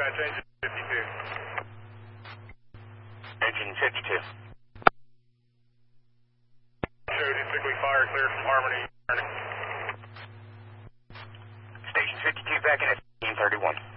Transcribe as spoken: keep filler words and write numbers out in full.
Dispatch, engine fifty-two. Engine fifty-two. Showed typically fire clear from Harmony. Station fifty-two back in at fifteen thirty-one.